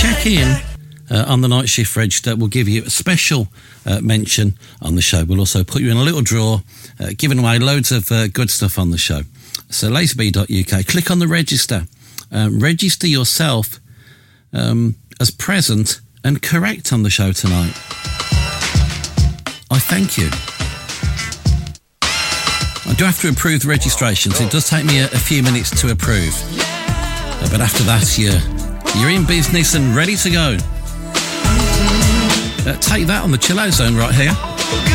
check in on the Night Shift register. We'll give you a special mention on the show. We'll also put you in a little draw, giving away loads of good stuff on the show. So lazerbee.uk, click on the register. Register yourself as present and correct on the show tonight. I thank you. I do have to approve the registrations. It does take me a few minutes to approve. But after that, you're in business and ready to go. Take that on the Chill Out Zone right here.